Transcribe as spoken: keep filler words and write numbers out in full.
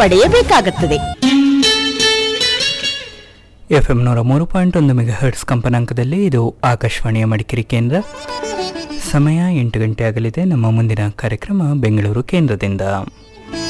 ಪಡೆಯಬೇಕಾಗುತ್ತದೆ. FM ನೂರ ಮೂರು point ಒಂದು ಮೆಗಾ ಹರ್ಟ್ಸ್ ಕಂಪನಾಂಕದಲ್ಲಿ ಇದು ಆಕಾಶವಾಣಿಯ ಮಡಿಕೇರಿ ಕೇಂದ್ರ. ಸಮಯ ಎಂಟು ಗಂಟೆ ಆಗಲಿದೆ. ನಮ್ಮ ಮುಂದಿನ ಕಾರ್ಯಕ್ರಮ ಬೆಂಗಳೂರು ಕೇಂದ್ರದಿಂದ.